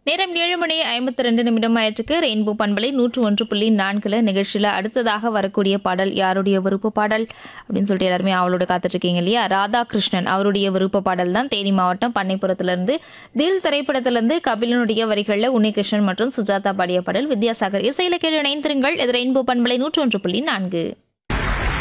நேரம் 7:52 ஆயிற்றுக்கு. ரெயின்போ பண்பலை 101.4 நிகழ்ச்சியில் அடுத்ததாக வரக்கூடிய பாடல் யாருடைய விருப்ப பாடல் அப்படின்னு சொல்லிட்டு எல்லாருமே அவளோட காத்துட்டு இருக்கீங்க இல்லையா? ராதாகிருஷ்ணன் அவருடைய விருப்ப பாடல் தான். தேனி மாவட்டம் பண்ணைப்புறத்திலிருந்து தில் திரைப்படத்திலிருந்து கபிலனுடைய வரிகளில் உன்னிகிருஷ்ணன் மற்றும் சுஜாதா பாடிய பாடல். வித்யாசாகர் இசையில கேட்டு இணைந்திருங்கள். இது ரெயின்போ பண்பலை 101.4.